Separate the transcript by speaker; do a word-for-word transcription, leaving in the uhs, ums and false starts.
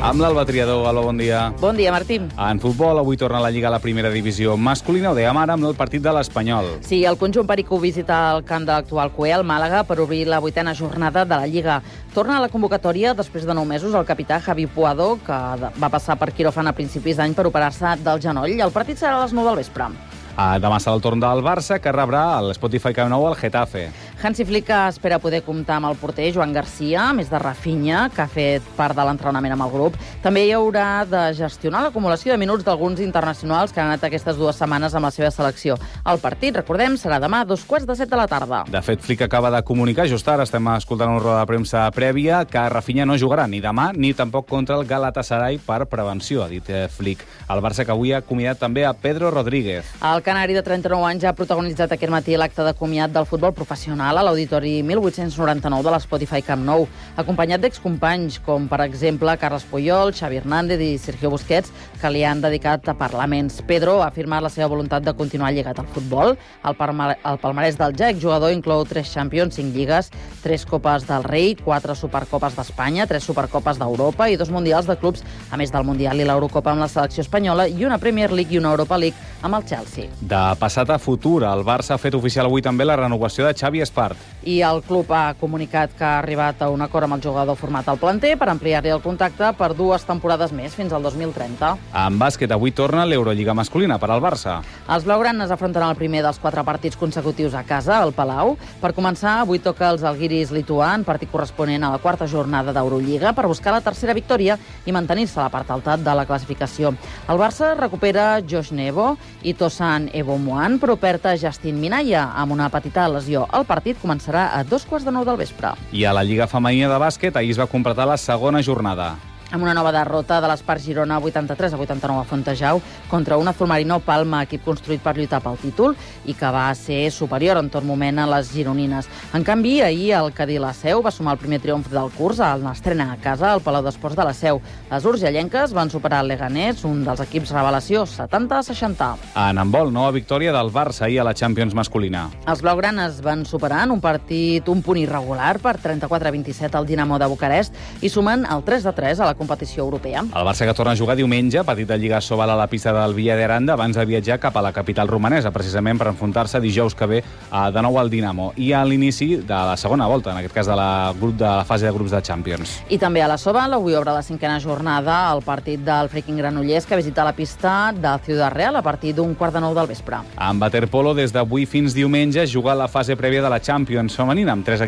Speaker 1: Amb l'Alba Triador. Alba, bon dia.
Speaker 2: Bon dia, Martí.
Speaker 1: En futbol, avui torna a la Lliga a la primera divisió masculina. Ho dèiem ara amb el partit de l'Espanyol.
Speaker 2: Sí, el conjunt pericú visita el camp de l'actual Cué, al Màlaga, per obrir la vuitena jornada de la Lliga. Torna a la convocatòria després de nou mesos el capità Javi Puado, que va passar per quiròfan a principis d'any per operar-se del genoll. El partit serà a les nou del vespre.
Speaker 1: Ah, demà serà el torn del Barça, que rebrà el Spotify Camp Nou al Getafe.
Speaker 2: Hansi Flick espera poder comptar amb el porter Joan Garcia, a més de Rafinha, que ha fet part de l'entrenament amb el grup. També hi haurà de gestionar l'acumulació de minuts d'alguns internacionals que han anat aquestes dues setmanes amb la seva selecció. El partit, recordem, serà demà a dos quarts de set de la tarda.
Speaker 1: De fet, Flick acaba de comunicar, just ara estem escoltant una roda de premsa prèvia, que Rafinha no jugarà ni demà ni tampoc contra el Galatasaray per prevenció, ha dit Flick. El Barça, que avui ha acomiadat també a Pedro Rodríguez.
Speaker 2: El canari de trenta-nou anys ha protagonitzat aquest matí l'acte de comiat del futbol professional a l'Auditori mil vuit-cents noranta-nou de l'Spotify Camp Nou, acompanyat d'excompanys com, per exemple, Carles Puyol, Xavi Hernández i Sergio Busquets, que li han dedicat a parlaments. Pedro ha afirmat la seva voluntat de continuar lligat al futbol. El, el palmarès del ja exjugador inclou tres Champions, cinc lligues, tres Copes del Rei, quatre Supercopes d'Espanya, tres Supercopes d'Europa i dos Mundials de clubs, a més del Mundial i l'Eurocopa amb la selecció espanyola i una Premier League i una Europa League amb el Chelsea.
Speaker 1: De passat a futur, el Barça ha fet oficial avui també la renovació de Xavi Espart.
Speaker 2: I el club ha comunicat que ha arribat a un acord amb el jugador format al planter per ampliar-li el contracte per dues temporades més, fins al dos mil trenta.
Speaker 1: En bàsquet, avui torna l'Eurolliga masculina per al Barça.
Speaker 2: Els blaugranes afrontaran el primer dels quatre partits consecutius a casa, al Palau. Per començar, avui toca els Algiris Lituà, en partit corresponent a la quarta jornada d'Eurolliga, per buscar la tercera victòria i mantenir-se a la part alta de la classificació. El Barça recupera Josh Nebo i Tosan Ebomuan, però perd a Justin Minaya amb una petita lesió. El partit començarà a dos quarts de nou del vespre.
Speaker 1: I a la Lliga femenina de bàsquet, ahir es va completar la segona jornada.
Speaker 2: Amb una nova derrota de l'Espart Girona vuitanta-tres a vuitanta-nou a Fontejau contra un Azulmarino Palma, equip construït per lluitar pel títol i que va ser superior en tot moment a les gironines. En canvi, ahir el Cadí la Seu va sumar el primer triomf del curs en l'estrena a casa al Palau d'Esports de la Seu. Les urgellenques van superar el Leganés, un dels equips revelació, setanta a seixanta.
Speaker 1: En handbol, nova victòria del Barça ahir a la Champions masculina.
Speaker 2: Els blaugranes van superar en un partit un punt irregular per trenta-quatre a vint-i-set al Dinamo de Bucarest i sumen el tres a tres a la competició europea.
Speaker 1: El Barça, que torna a jugar diumenge, partit de Lliga Sobal a la pista del Villa d'Aranda, abans de viatjar cap a la capital romanesa, precisament per enfrontar-se dijous que ve de nou al Dinamo i a l'inici de la segona volta, en aquest cas de la, grup de la fase de grups de Champions.
Speaker 2: I també a la Sobal, avui obre la cinquena jornada el partit del Freaking Granollers, que visita la pista del Ciudad Real a partir d'un quart de nou del vespre.
Speaker 1: En waterpolo, des d'avui fins diumenge, juga la fase prèvia de la Champions femenina, amb tres